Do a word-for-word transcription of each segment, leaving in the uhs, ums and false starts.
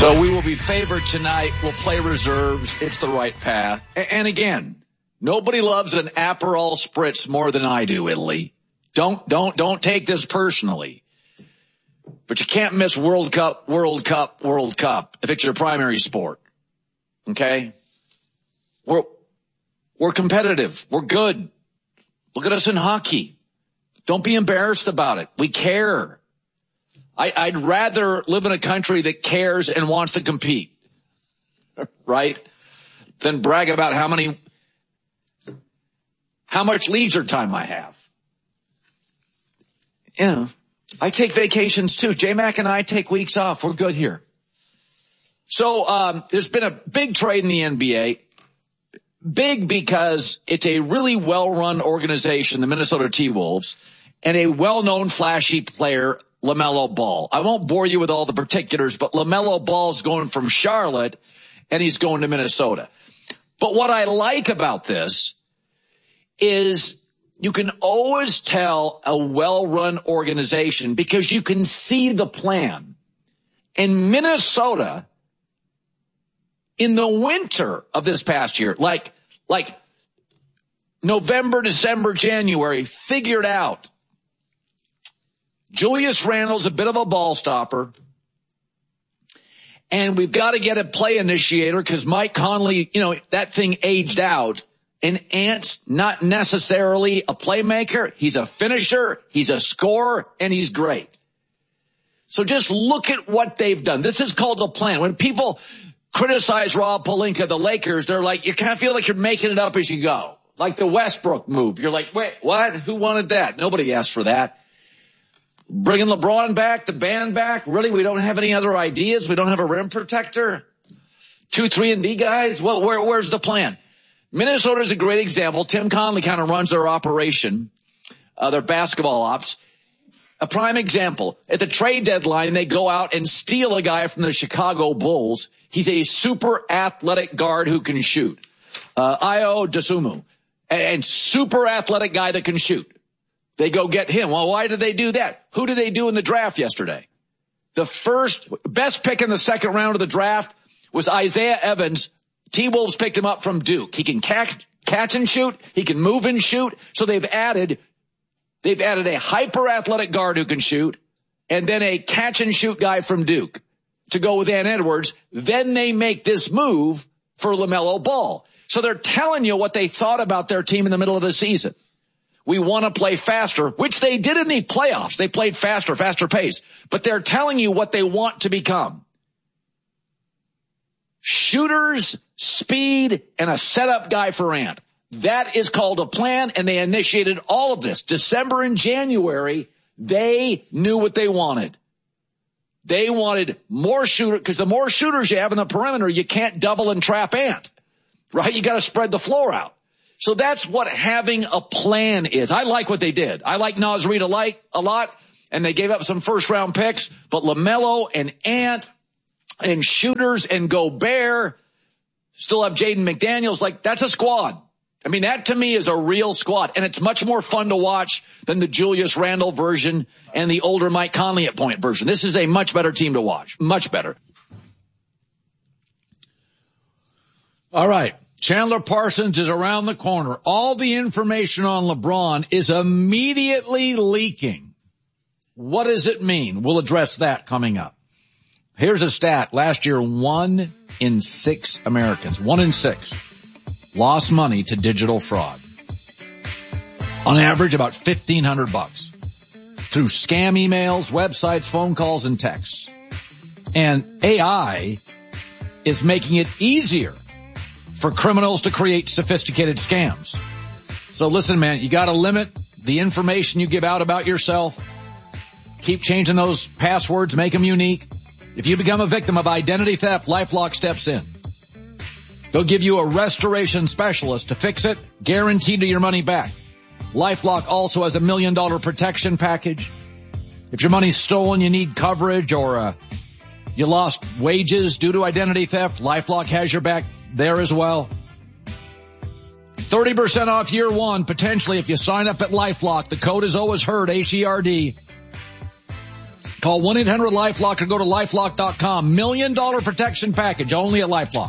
So we will be favored tonight. We'll play reserves. It's the right path. And again, nobody loves an Aperol Spritz more than I do, Italy. Don't, don't, don't take this personally. But you can't miss World Cup, World Cup, World Cup if it's your primary sport. Okay? We're, we're competitive. We're good. Look at us in hockey. Don't be embarrassed about it. We care. I, I'd rather live in a country that cares and wants to compete, right? Than brag about how many, how much leisure time I have. Yeah. I take vacations too. J-Mac and I take weeks off. We're good here. So, um, there's been a big trade in the N B A. Big because it's a really well-run organization, the Minnesota T-Wolves, and a well-known flashy player, LaMelo Ball. I won't bore you with all the particulars, but LaMelo Ball's going from Charlotte and he's going to Minnesota. But what I like about this is you can always tell a well-run organization because you can see the plan. In Minnesota, in the winter of this past year, like, like November, December, January, figured out Julius Randle's a bit of a ball stopper, and we've got to get a play initiator because Mike Conley, you know, that thing aged out, and Ant's not necessarily a playmaker. He's a finisher, he's a scorer, and he's great. So just look at what they've done. This is called a plan. When people criticize Rob Pelinka, the Lakers, they're like, you kind of feel like you're making it up as you go. Like the Westbrook move. You're like, wait, what? Who wanted that? Nobody asked for that. Bringing LeBron back, the band back. Really, we don't have any other ideas. We don't have a rim protector. Two, three, and D guys. Well, where, where's the plan? Minnesota's a great example. Tim Conley kind of runs their operation, uh, their basketball ops. A prime example. At the trade deadline, they go out and steal a guy from the Chicago Bulls. He's a super athletic guard who can shoot. Uh, Ayo Dosunmu. And, and super athletic guy that can shoot. They go get him. Well, why did they do that? Who did they do in the draft yesterday? The first, best pick in the second round of the draft was Isaiah Evans. T-Wolves picked him up from Duke. He can catch, catch and shoot. He can move and shoot. So they've added, they've added a hyper athletic guard who can shoot and then a catch and shoot guy from Duke to go with Ant Edwards. Then they make this move for LaMelo Ball. So they're telling you what they thought about their team in the middle of the season. We want to play faster, which they did in the playoffs. They played faster, faster pace. But they're telling you what they want to become. Shooters, speed, and a setup guy for Ant. That is called a plan, and they initiated all of this. December and January, they knew what they wanted. They wanted more shooters, because the more shooters you have in the perimeter, you can't double and trap Ant. Right? You got to spread the floor out. So that's what having a plan is. I like what they did. I like Naz Reid a lot, and they gave up some first-round picks. But LaMelo and Ant and shooters and Gobert still have Jaden McDaniels. Like, that's a squad. I mean, that to me is a real squad, and it's much more fun to watch than the Julius Randle version and the older Mike Conley at point version. This is a much better team to watch. Much better. All right. Chandler Parsons is around the corner. All the information on LeBron is immediately leaking. What does it mean? We'll address that coming up. Here's a stat. Last year, one in six Americans, one in six, lost money to digital fraud. On average, about fifteen hundred bucks through scam emails, websites, phone calls, and texts. And A I is making it easier for criminals to create sophisticated scams. So listen, man, you got to limit the information you give out about yourself. Keep changing those passwords, make them unique. If you become a victim of identity theft, LifeLock steps in. They'll give you a restoration specialist to fix it, guaranteed to your money back. LifeLock also has a million dollar protection package. If your money's stolen, you need coverage, or uh, you lost wages due to identity theft, LifeLock has your back there as well. thirty percent off year one, potentially, if you sign up at LifeLock. The code is always HERD, H E R D. Call one eight hundred LifeLock or go to lifelock dot com. Million dollar protection package only at LifeLock.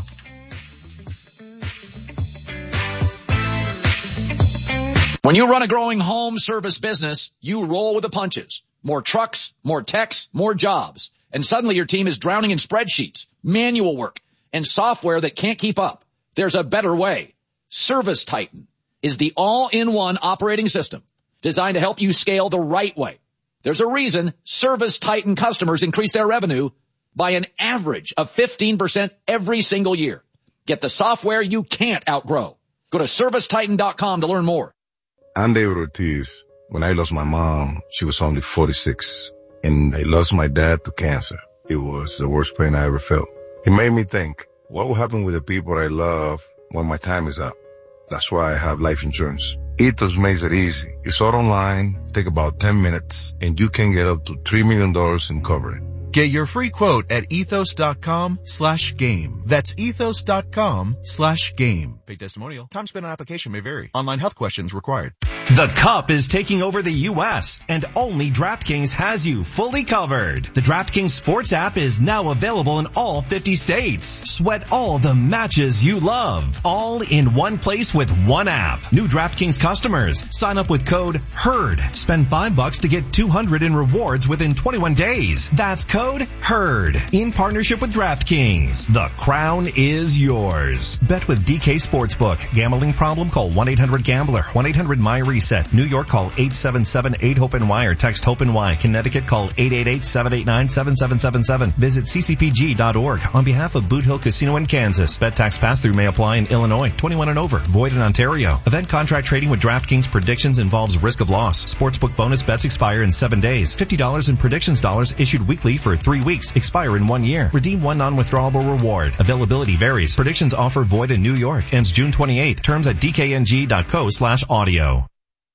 When you run a growing home service business, you roll with the punches. More trucks, more techs, more jobs. And suddenly your team is drowning in spreadsheets, manual work, and software that can't keep up. There's a better way. Service Titan is the all-in-one operating system designed to help you scale the right way. There's a reason Service Titan customers increase their revenue by an average of fifteen percent every single year. Get the software you can't outgrow. Go to service titan dot com to learn more. I'm David Ortiz. When I lost my mom, she was only forty-six. And I lost my dad to cancer. It was the worst pain I ever felt. It made me think, what will happen with the people I love when my time is up? That's why I have life insurance. Ethos makes it easy. It's all online, take about ten minutes, and you can get up to three million dollars in coverage. Get your free quote at ethos dot com slash game. That's ethos dot com slash game. Paid testimonial. Time spent on application may vary. Online health questions required. The Cup is taking over the U S, and only DraftKings has you fully covered. The DraftKings Sports app is now available in all fifty states. Sweat all the matches you love, all in one place with one app. New DraftKings customers, sign up with code HERD. Spend five bucks to get two hundred in rewards within twenty-one days. That's code HERD. In partnership with DraftKings. The crown is yours. Bet with D K Sportsbook. Gambling problem? Call one eight hundred gambler. one eight hundred my reset. New York, call eight seven seven eight hope N Y or text HOPE-NY. Connecticut, call eight eight eight seven eight nine seven seven seven seven. Visit c c p g dot org. On behalf of Boot Hill Casino in Kansas, bet tax pass-through may apply in Illinois. twenty-one and over. Void in Ontario. Event contract trading with DraftKings Predictions involves risk of loss. Sportsbook bonus bets expire in seven days. fifty dollars in Predictions dollars issued weekly for three weeks. Expire in one year. Redeem one non-withdrawable reward. Availability varies. Predictions offer void in New York. Ends June twenty-eighth. Terms at d k n g dot co slash audio.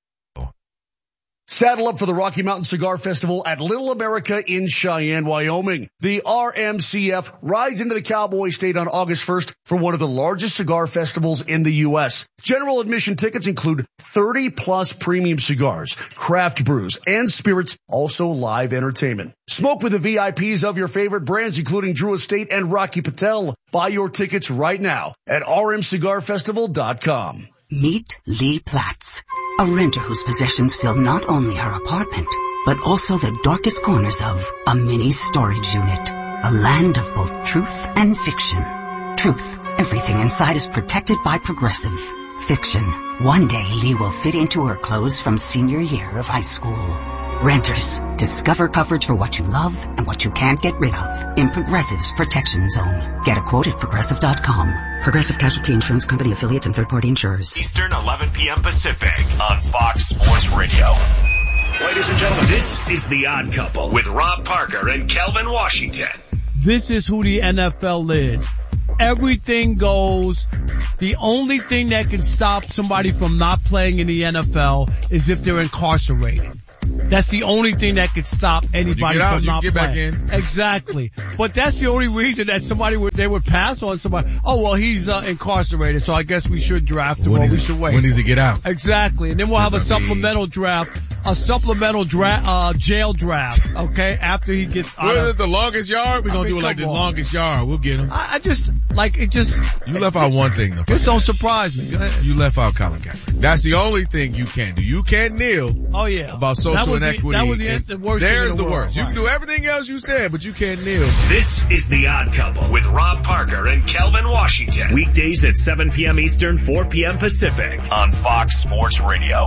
Saddle up for the Rocky Mountain Cigar Festival at Little America in Cheyenne, Wyoming. The R M C F rides into the Cowboy State on August first for one of the largest cigar festivals in the U S. General admission tickets include thirty plus premium cigars, craft brews, and spirits, also live entertainment. Smoke with the V I Ps of your favorite brands, including Drew Estate and Rocky Patel. Buy your tickets right now at r m cigar festival dot com. Meet Lee Platts, a renter whose possessions fill not only her apartment, but also the darkest corners of a mini storage unit. A land of both truth and fiction. Truth, everything inside is protected by Progressive. Fiction, one day Lee will fit into her clothes from senior year of high school. Renters, discover coverage for what you love and what you can't get rid of in Progressive's Protection Zone. Get a quote at progressive dot com. Progressive Casualty Insurance Company affiliates and third-party insurers. Eastern, eleven p.m. Pacific on Fox Sports Radio. Ladies and gentlemen, this is The Odd Couple with Rob Parker and Kelvin Washington. This is who the N F L is. Everything goes. The only thing that can stop somebody from not playing in the N F L is if they're incarcerated. That's the only thing that could stop anybody out, from not get playing. Back in. Exactly. But that's the only reason that somebody would, they would pass on somebody. Oh, well, he's uh, incarcerated, so I guess we should draft him when or we should wait. When does he get out? Exactly. And then we'll have That's a I mean. supplemental draft, a supplemental draft, uh, jail draft, okay, after he gets out. What is it, the longest yard? We're I going to mean, do it like the on. longest yard. We'll get him. I, I just, like, it just. You left out one thing, though. Just don't surprise me. You left out Colin Kaepernick. That's the only thing you can't do. You can't kneel. Oh, yeah. About social inequity. The, that was the, the worst There's thing in the, the world. worst. You Right. can do everything else you said, but you can't kneel. This is The Odd Couple with Rob Parker and Kelvin Washington. Weekdays at seven p.m. Eastern, four p.m. Pacific on Fox Sports Radio.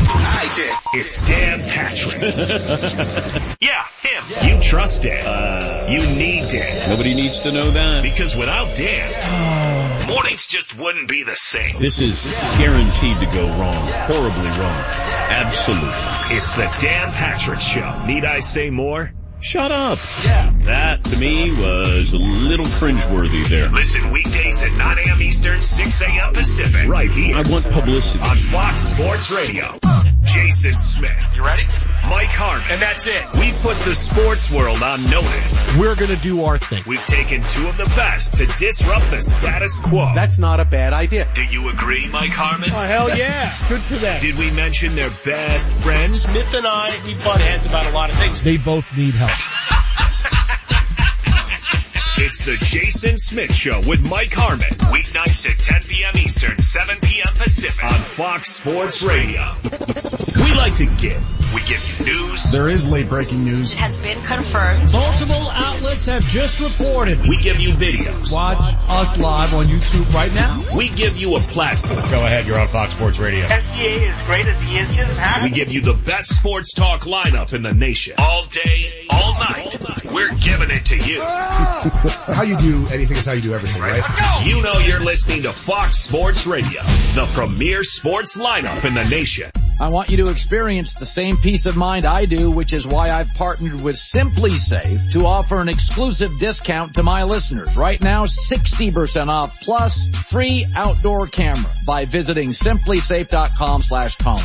I did. It's Dan Patrick. Yeah, him. Yeah. You trust Dan. Uh, you need Dan. Nobody needs to know that. Because without Dan, mornings just wouldn't be the same. This is guaranteed to go wrong. Horribly wrong. Absolutely. It's the Dan Patrick Show. Need I say more? Shut up. Yeah. That, to me, was a little cringeworthy there. Listen weekdays at nine a.m. Eastern, six a.m. Pacific. Right here. I want publicity. On Fox Sports Radio. Jason Smith. You ready? Mike Harmon. And that's it. We put the sports world on notice. We're going to do our thing. We've taken two of the best to disrupt the status quo. That's not a bad idea. Do you agree, Mike Harmon? Oh, hell yeah. Good for them. Did we mention their best friends? Smith and I, we butt heads about a lot of things. They both need help. It's the Jason Smith Show with Mike Harmon. Weeknights at ten p.m. Eastern, seven p.m. Pacific on Fox Sports Radio. We like to give. We give you news. There is late breaking news. It has been confirmed. Multiple outlets have just reported. We give you videos. Watch us live on YouTube right now. We give you a platform. Go ahead, you're on Fox Sports Radio. S G A is great as he is just We give you the best sports talk lineup in the nation. All day, all night. We're giving it to you. How you do anything is how you do everything, right? You know you're listening to Fox Sports Radio, the premier sports lineup in the nation. I want you to experience the same peace of mind I do, which is why I've partnered with Simply Safe to offer an exclusive discount to my listeners. Right now, sixty percent off plus free outdoor camera by visiting simplysafe.com slash Colin.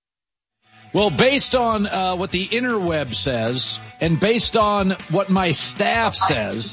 Well, based on uh, what the interweb says and based on what my staff says,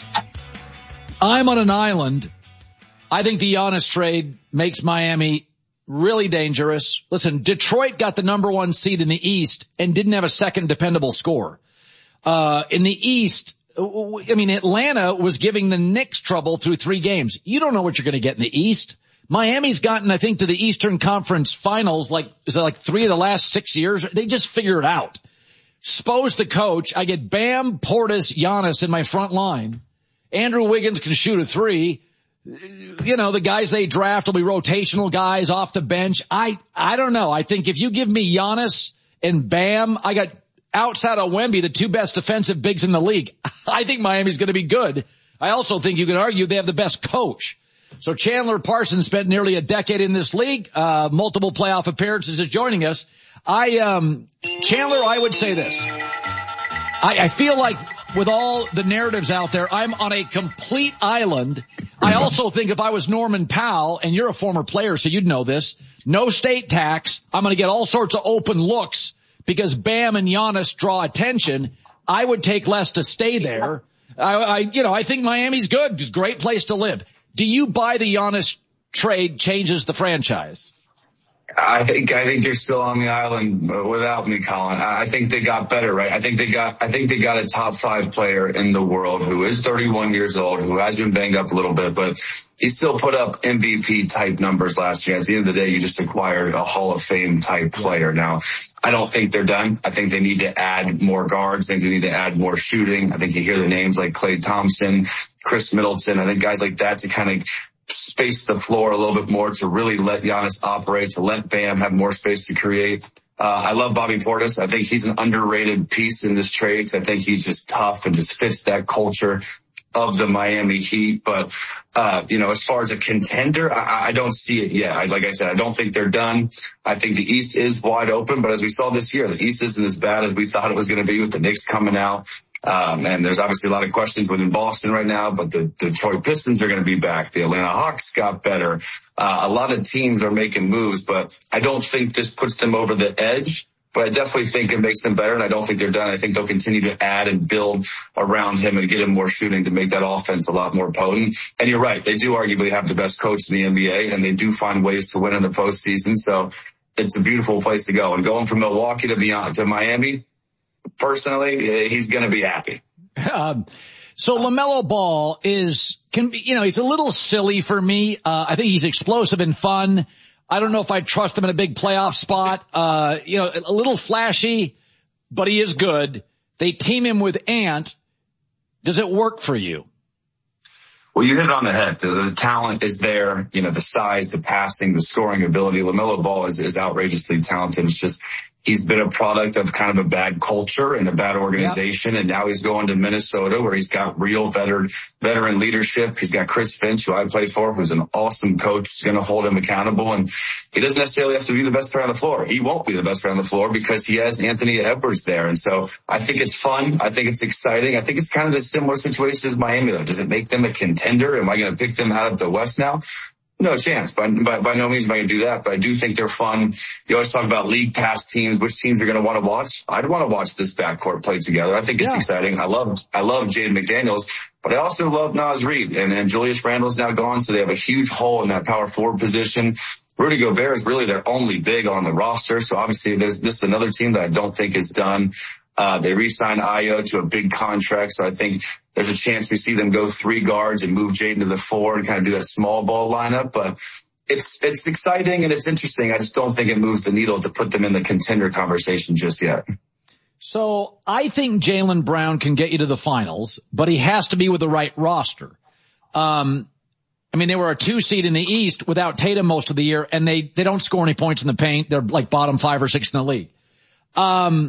I'm on an island. I think the Giannis trade makes Miami really dangerous. Listen, Detroit got the number one seed in the East and didn't have a second dependable scorer. Uh, in the East, I mean, Atlanta was giving the Knicks trouble through three games. You don't know what you're going to get in the East. Miami's gotten, I think, to the Eastern Conference Finals like, is it like three of the last six years? They just figure it out. Spo's the coach. I get Bam, Portis, Giannis in my front line. Andrew Wiggins can shoot a three. You know, the guys they draft will be rotational guys off the bench. I, I don't know. I think if you give me Giannis and Bam, I got outside of Wemby, the two best defensive bigs in the league. I think Miami's going to be good. I also think you could argue they have the best coach. So Chandler Parsons spent nearly a decade in this league, uh, multiple playoff appearances is joining us. I, um, Chandler, I would say this. I, I feel like with all the narratives out there, I'm on a complete island. I also think if I was Norman Powell, and you're a former player, so you'd know this, no state tax, I'm going to get all sorts of open looks because Bam and Giannis draw attention. I would take less to stay there. I, I you know, I think Miami's good. It's a great place to live. Do you buy the Giannis trade changes the franchise? I think, I think you're still on the island without me, Colin. I think they got better, right? I think they got, I think they got a top five player in the world who is thirty-one years old, who has been banged up a little bit, but he still put up M V P type numbers last year. At the end of the day, you just acquired a Hall of Fame type player. Now, I don't think they're done. I think they need to add more guards. I think they need to add more shooting. I think you hear the names like Klay Thompson, Chris Middleton. I think guys like that to kind of space the floor a little bit more, to really let Giannis operate, to let Bam have more space to create. Uh, I love Bobby Portis. I think he's an underrated piece in this trade. I think he's just tough and just fits that culture of the Miami Heat. But, uh, you know, as far as a contender, I, I don't see it yet. I, like I said, I don't think they're done. I think the East is wide open, but as we saw this year, the East isn't as bad as we thought it was going to be with the Knicks coming out. Um, and there's obviously a lot of questions within Boston right now, but the Detroit Pistons are going to be back. The Atlanta Hawks got better. Uh, a lot of teams are making moves, but I don't think this puts them over the edge, but I definitely think it makes them better. And I don't think they're done. I think they'll continue to add and build around him and get him more shooting to make that offense a lot more potent. And you're right. They do arguably have the best coach in the N B A, and they do find ways to win in the postseason. So it's a beautiful place to go. And going from Milwaukee to beyond to Miami, personally, he's going to be happy. Um, so LaMelo Ball is, can be, you know, he's a little silly for me. Uh, I think he's explosive and fun. I don't know if I'd trust him in a big playoff spot. Uh, you know, a little flashy, but he is good. They team him with Ant. Does it work for you? Well, you hit it on the head. The, the talent is there. You know, the size, the passing, the scoring ability. LaMelo Ball is, is outrageously talented. It's just, he's been a product of kind of a bad culture and a bad organization. Yep. And now he's going to Minnesota where he's got real veteran, veteran leadership. He's got Chris Finch, who I played for, who's an awesome coach. He's going to hold him accountable. And he doesn't necessarily have to be the best player on the floor. He won't be the best player on the floor because he has Anthony Edwards there. And so I think it's fun. I think it's exciting. I think it's kind of the similar situation as Miami, though. Does it make them a contender? Am I going to pick them out of the West now? No chance. By, by, by no means am I going to do that, but I do think they're fun. You always talk about league pass teams, which teams are going to want to watch. I'd want to watch this backcourt play together. I think it's yeah. exciting. I love, I love Jaden McDaniels, but I also love Naz Reid, and, and Julius Randle's now gone, so they have a huge hole in that power forward position. Rudy Gobert is really their only big on the roster, so obviously there's this is another team that I don't think is done. Uh, they re-signed Ayo to a big contract, so I think there's a chance we see them go three guards and move Jaden to the four and kind of do that small ball lineup. But it's it's exciting and it's interesting. I just don't think it moves the needle to put them in the contender conversation just yet. So I think Jaylen Brown can get you to the finals, but he has to be with the right roster. Um, I mean, they were a two seed in the East without Tatum most of the year, and they they don't score any points in the paint. They're like bottom five or six in the league. Um.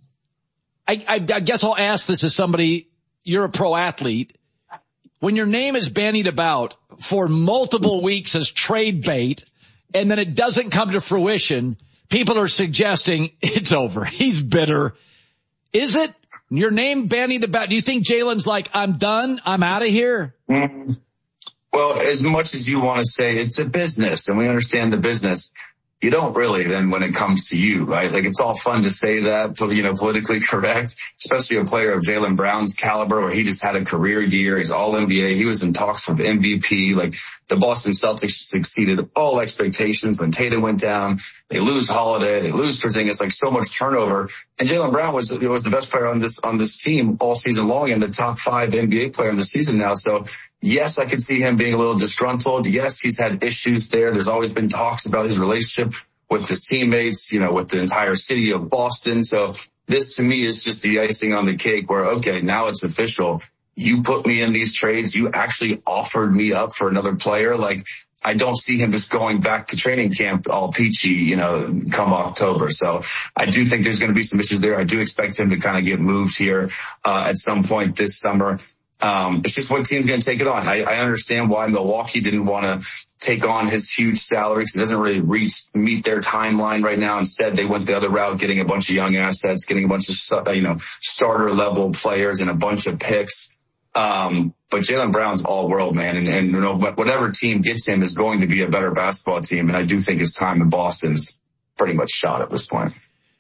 I, I, I guess I'll ask this as somebody, you're a pro athlete. When your name is bandied about for multiple weeks as trade bait, and then it doesn't come to fruition, people are suggesting it's over. He's bitter. Is it? Your name bandied about. Do you think Jaylen's like, I'm done, I'm out of here? Mm-hmm. Well, as much as you want to say it's a business, and we understand the business, you don't really then when it comes to you, right? Like it's all fun to say that, you know, politically correct, especially a player of Jaylen Brown's caliber where he just had a career year. He's all N B A. He was in talks for M V P. Like the Boston Celtics exceeded all expectations when Tatum went down. They lose Holiday. They lose Porzingis, like so much turnover. And Jaylen Brown was, was the best player on this, on this team all season long and the top five N B A player in the season now. So yes, I could see him being a little disgruntled. Yes, he's had issues there. There's always been talks about his relationship with his teammates, you know, with the entire city of Boston. So this to me is just the icing on the cake where, okay, now it's official. You put me in these trades. You actually offered me up for another player. Like I don't see him just going back to training camp all peachy, you know, come October. So I do think there's going to be some issues there. I do expect him to kind of get moved here, uh, at some point this summer. Um, it's just what team's going to take it on. I, I understand why Milwaukee didn't want to take on his huge salary because it doesn't really reach, meet their timeline right now. Instead, they went the other route, getting a bunch of young assets, getting a bunch of, you know, starter level players and a bunch of picks. Um, but Jaylen Brown's all world, man. And, and, you know, whatever team gets him is going to be a better basketball team. And I do think his time in Boston is pretty much shot at this point.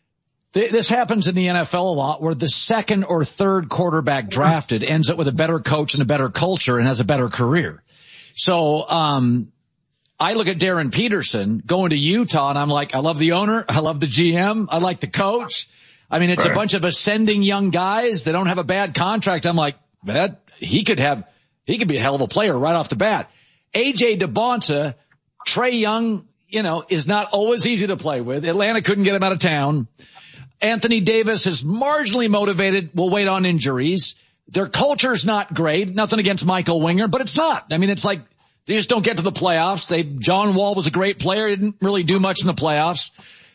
This happens in the N F L a lot where the second or third quarterback drafted ends up with a better coach and a better culture and has a better career. So, um, I look at Darren Peterson going to Utah and I'm like, I love the owner. I love the G M. I like the coach. I mean, it's right. A bunch of ascending young guys. They don't have a bad contract. I'm like, that he could have, he could be a hell of a player right off the bat. A J DeBonta, Trae Young, you know, is not always easy to play with. Atlanta couldn't get him out of town. Anthony Davis is marginally motivated. We'll wait on injuries. Their culture's not great. Nothing against Michael Winger, but it's not. I mean, it's like they just don't get to the playoffs. They, John Wall was a great player. He didn't really do much in the playoffs.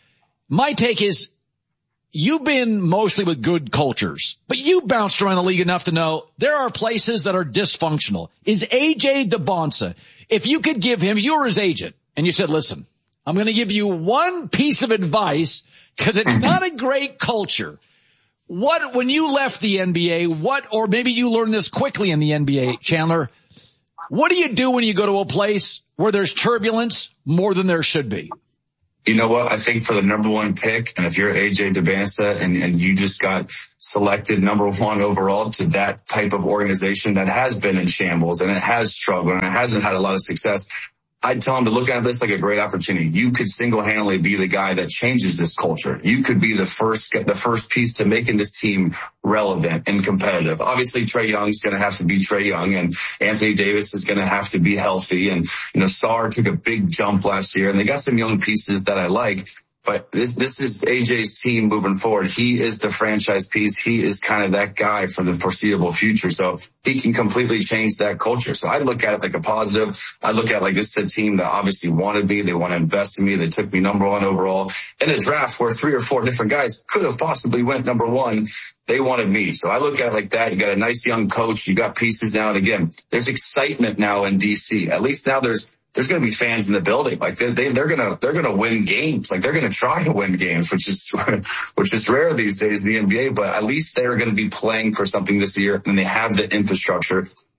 My take is you've been mostly with good cultures, but you bounced around the league enough to know there are places that are dysfunctional. Is A J DeBonta, if you could give him, if you were his agent and you said, listen, I'm going to give you one piece of advice because it's not a great culture. What, when you left the N B A, what, or maybe you learned this quickly in the N B A, Chandler, what do you do when you go to a place where there's turbulence more than there should be? You know what? I think for the number one pick, and if you're A J DeBonta and, and you just got selected number one overall to that type of organization that has been in shambles and it has struggled and it hasn't had a lot of success, I'd tell him to look at this like a great opportunity. You could single-handedly be the guy that changes this culture. You could be the first, the first piece to making this team relevant and competitive. Obviously, Trae Young's going to have to be Trae Young, and Anthony Davis is going to have to be healthy. And, you know, Sarr took a big jump last year, and they got some young pieces that I like. But this, this is A J's team moving forward. He is the franchise piece. He is kind of that guy for the foreseeable future. So he can completely change that culture. So I look at it like a positive. I look at it like this is a team that obviously wanted me. They want to invest in me. They took me number one overall in a draft where three or four different guys could have possibly went number one. They wanted me. So I look at it like that. You got a nice young coach. You got pieces now. And again, there's excitement now in D C. At least now there's There's going to be fans in the building. Like they, they, they're going to, they're going to win games. Like they're going to try to win games, which is, which is rare these days in the N B A, but at least they're going to be playing for something this year and they have the infrastructure.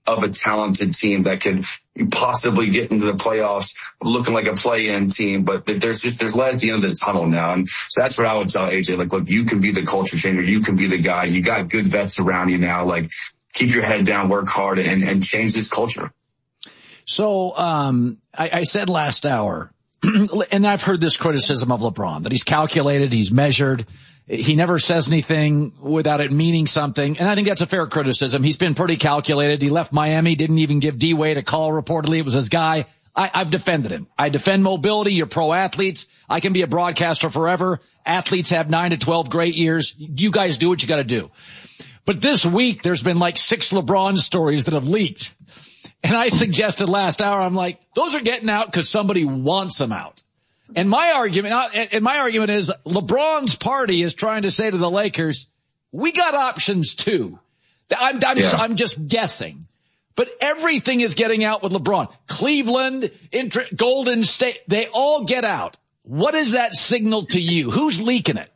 of a talented team that could possibly get into the playoffs looking like a play-in team. But there's just, there's light at the end of the tunnel now. And so that's what I would tell A J. Like, look, you can be the culture changer. You can be the guy. You got good vets around you now. Like, keep your head down, work hard, and, and change this culture. So, um, I, I said last hour, and I've heard this criticism of LeBron, that he's calculated, he's measured. He never says anything without it meaning something. And I think that's a fair criticism. He's been pretty calculated. He left Miami, didn't even give D-Wade a call. Reportedly, it was his guy. I, I've defended him. I defend mobility. You're pro athletes. I can be a broadcaster forever. Athletes have nine to twelve great years. You guys do what you got to do. But this week, there's been like six LeBron stories that have leaked. And I suggested last hour, I'm like, those are getting out because somebody wants them out. And my argument, and my argument is LeBron's party is trying to say to the Lakers, we got options too. I'm, I'm, yeah. I'm just guessing, but everything is getting out with LeBron. Cleveland, Golden State, they all get out. What is that signal to you? Who's leaking it?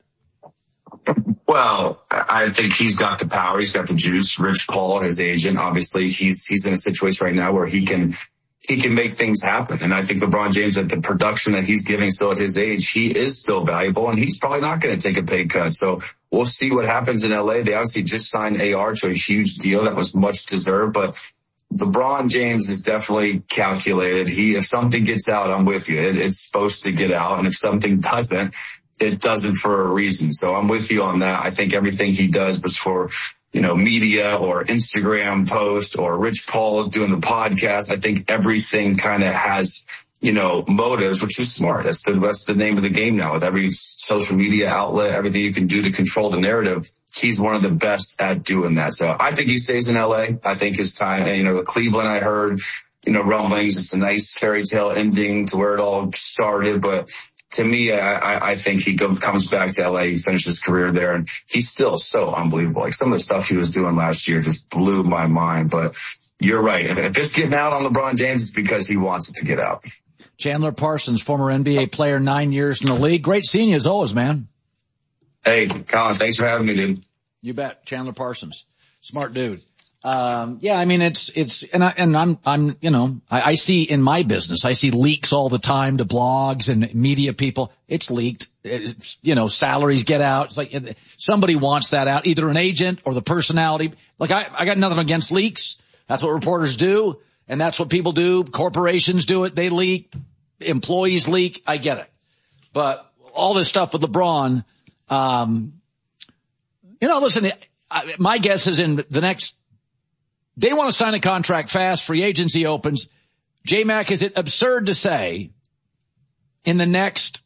Well, I think he's got the power. He's got the juice. Rich Paul, his agent, obviously he's, he's in a situation right now where he can, he can make things happen. And I think LeBron James, at the production that he's giving still at his age, he is still valuable, and he's probably not going to take a pay cut. So we'll see what happens in L A. They obviously just signed A R to a huge deal that was much deserved, but LeBron James is definitely calculated. He, if something gets out, I'm with you. It, it's supposed to get out. And if something doesn't, it doesn't for a reason. So I'm with you on that. I think everything he does was for, you know, media or Instagram post or Rich Paul doing the podcast. I think everything kind of has, you know, motives, which is smart. That's the, that's the name of the game now. With every social media outlet, everything you can do to control the narrative, he's one of the best at doing that. So I think he stays in L A. I think his time, you know, Cleveland, I heard, you know, rumblings. It's a nice fairy tale ending to where it all started, but to me, I, I think he go, comes back to L A, he finishes his career there, and he's still so unbelievable. Like, some of the stuff he was doing last year just blew my mind. But you're right. If, if it's getting out on LeBron James, it's because he wants it to get out. Chandler Parsons, former N B A player, nine years in the league. Great seeing you as always, man. Hey, Colin, thanks for having me, dude. You bet. Chandler Parsons. Smart dude. Um, yeah, I mean, it's, it's, and I, and I'm, I'm, you know, I, I see in my business, I see leaks all the time to blogs and media people. It's leaked. It's, you know, salaries get out. It's like somebody wants that out, either an agent or the personality. Like, I, I got nothing against leaks. That's what reporters do. And that's what people do. Corporations do it. They leak. Employees leak. I get it. But all this stuff with LeBron, um, you know, listen, I, my guess is in the next, they want to sign a contract fast. Free agency opens. J-Mac, is it absurd to say in the next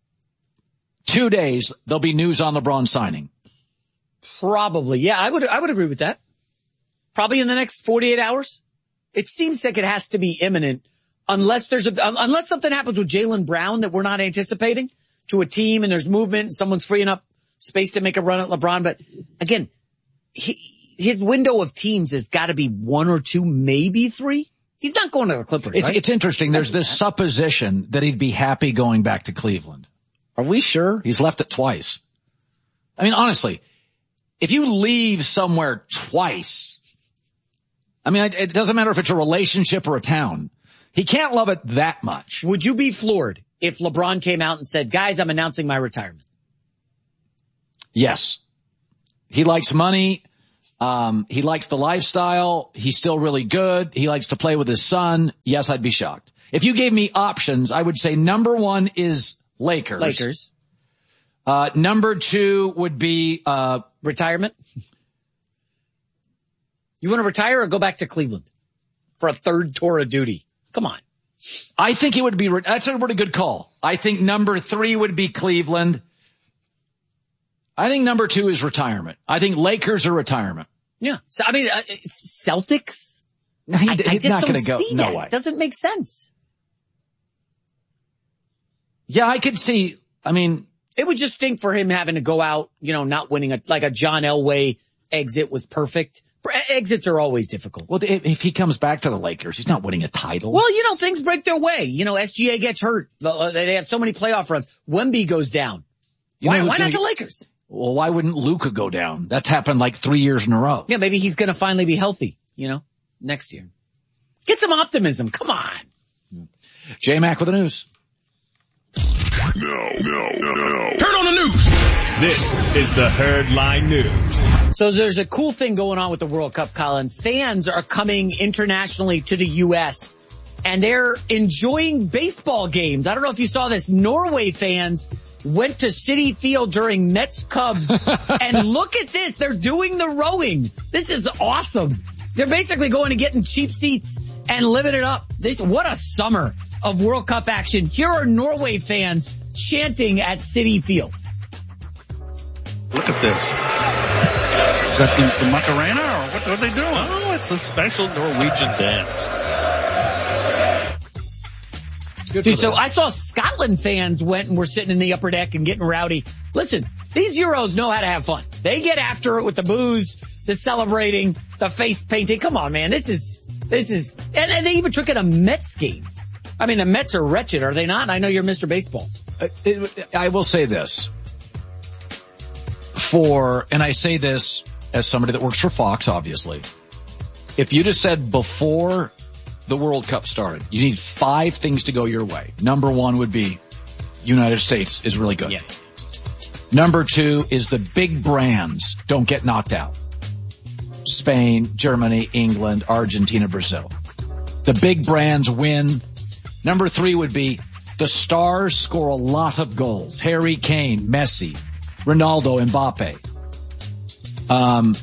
two days there'll be news on LeBron signing? Probably. Yeah, I would, I would agree with that. Probably in the next forty-eight hours. It seems like it has to be imminent unless there's a, unless something happens with Jaylen Brown that we're not anticipating to a team and there's movement and someone's freeing up space to make a run at LeBron. But again, he, his window of teams has got to be one or two, maybe three. He's not going to the Clippers, It's, right? it's interesting. There's this supposition that he'd be happy going back to Cleveland. Are we sure? He's left it twice. I mean, honestly, if you leave somewhere twice, I mean, it doesn't matter if it's a relationship or a town. He can't love it that much. Would you be floored if LeBron came out and said, guys, I'm announcing my retirement? Yes. He likes money. Um, he likes the lifestyle. He's still really good. He likes to play with his son. Yes, I'd be shocked. If you gave me options, I would say number one is Lakers. Lakers. Uh, number two would be, uh, retirement. You want to retire or go back to Cleveland for a third tour of duty? Come on. I think it would be, that's a pretty good call. I think number three would be Cleveland. I think number two is retirement. I think Lakers are retirement. Yeah. So, I mean, uh, Celtics? He, I, he's I just not don't gonna go, see no that. way. It doesn't make sense. Yeah, I could see, I mean. It would just stink for him having to go out, you know, not winning a, like a John Elway exit was perfect. Exits are always difficult. Well, if he comes back to the Lakers, he's not winning a title. Well, you know, things break their way. You know, S G A gets hurt. They have so many playoff runs. Wemby goes down. You why know why not get, the Lakers? Well, why wouldn't Luka go down? That's happened like three years in a row. Yeah, maybe he's going to finally be healthy, you know? next year. Get some optimism. Come on. J-Mac with the news. No, no, no, no. Turn on the news. This is the Herdline News. So there's a cool thing going on with the World Cup, Colin. Fans are coming internationally to the U S and they're enjoying baseball games. I don't know if you saw this. Norway fans went to Citi Field during Mets Cubs and look at this. They're doing the rowing. This is awesome. They're basically going to getting cheap seats and living it up. This, what a summer of World Cup action. Here are Norway fans chanting at Citi Field. Look at this. Is that the, the Macarena or what are they doing? Oh, it's a special Norwegian dance. Dude, so I saw Scotland fans went and were sitting in the upper deck and getting rowdy. Listen, these Euros know how to have fun. They get after it with the booze, the celebrating, the face painting. Come on, man. This is, this is, and, and they even took it a Mets game. I mean, the Mets are wretched, are they not? I know you're Mister Baseball. Uh, it, I will say this for, and I say this as somebody that works for Fox, obviously. If you just said before the World Cup started, you need five things to go your way. Number one would be United States is really good. Yeah. Number two is the big brands don't get knocked out. Spain, Germany, England, Argentina, Brazil. The big brands win. Number three would be the stars score a lot of goals. Harry Kane, Messi, Ronaldo, Mbappe. Um,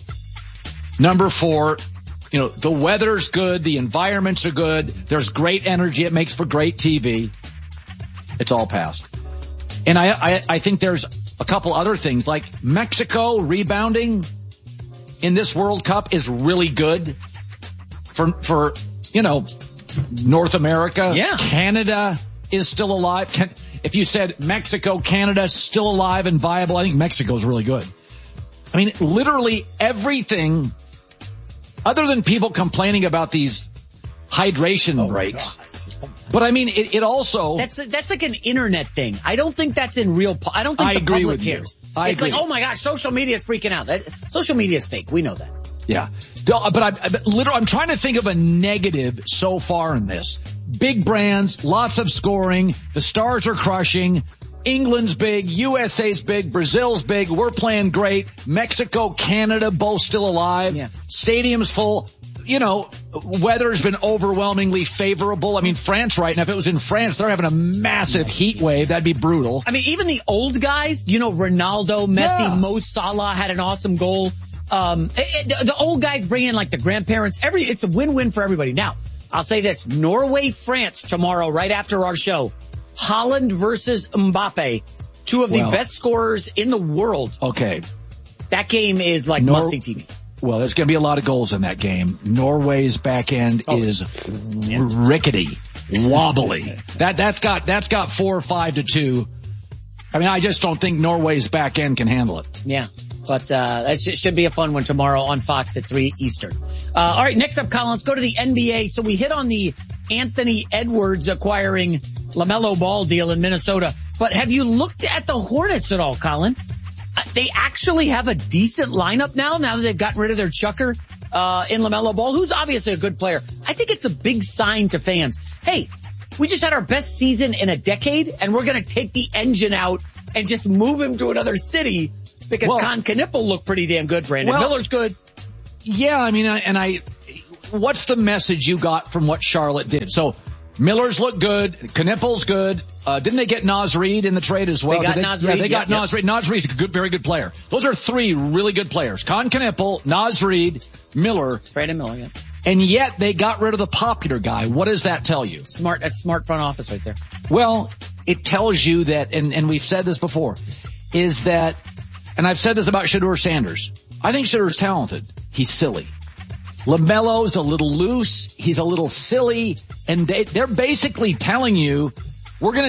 number four, you know, the weather's good, the environments are good, there's great energy, it makes for great T V. It's all passed. And I, I, I think there's a couple other things, like Mexico rebounding in this World Cup is really good for, for, you know, North America. Yeah. Canada is still alive. Can, if you said Mexico, Canada still alive and viable, I think Mexico's really good. I mean, literally everything other than people complaining about these hydration oh breaks. God. But I mean, it, it also... That's a, that's like an internet thing. I don't think that's in real... Po- I don't think I the agree public with cares. You. I it's agree. like, oh my gosh, social media is freaking out. That, social media is fake. We know that. Yeah. But I, but literally, I'm trying to think of a negative so far in this. Big brands, lots of scoring, the stars are crushing, England's big, U S A's big, Brazil's big, we're playing great, Mexico, Canada, both still alive, yeah. Stadium's full. You know, weather's been overwhelmingly favorable. I mean, France right now, if it was in France, they're having a massive heat wave. That'd be brutal. I mean, even the old guys, you know, Ronaldo, Messi, yeah. Mo Salah had an awesome goal. Um, it, it, the old guys bring in like the grandparents. Every, it's a win-win for everybody. Now, I'll say this, Norway, France tomorrow, right after our show. Holland versus Mbappe, two of well, the best scorers in the world. Okay. That game is like Nor- must-see T V. Well, there's going to be a lot of goals in that game. Norway's back end oh, is yeah. rickety, wobbly. that, that's got, that's got four or five to two. I mean, I just don't think Norway's back end can handle it. Yeah. But, uh, that should be a fun one tomorrow on Fox at three Eastern. Uh, all right. Next up, Colin, let's go to the N B A. So we hit on the Anthony Edwards acquiring LaMelo Ball deal in Minnesota. But have you looked at the Hornets at all, Colin? Uh, they actually have a decent lineup now, now that they've gotten rid of their chucker, uh, in LaMelo Ball, who's obviously a good player. I think it's a big sign to fans. Hey, we just had our best season in a decade and we're going to take the engine out and just move him to another city because well, Con Knippel looked pretty damn good, Brandon. Well, Miller's good. Yeah, I mean, and I, what's the message you got from what Charlotte did? So Miller's look good. Knippel's good. Uh, didn't they get Naz Reid in the trade as well? They got they, Naz yeah, Reid. they got yep, Naz yep. Reid. Naz Reid's a good, very good player. Those are three really good players. Con Knippel, Naz Reid, Miller. Brandon Miller, yeah. And yet they got rid of the popular guy. What does that tell you? Smart, that's smart front office right there. Well, it tells you that, and, and we've said this before, is that, and I've said this about Shedeur Sanders. I think Shedur's talented. He's silly. LaMelo's a little loose. He's a little silly. And they, they're basically telling you, we're going to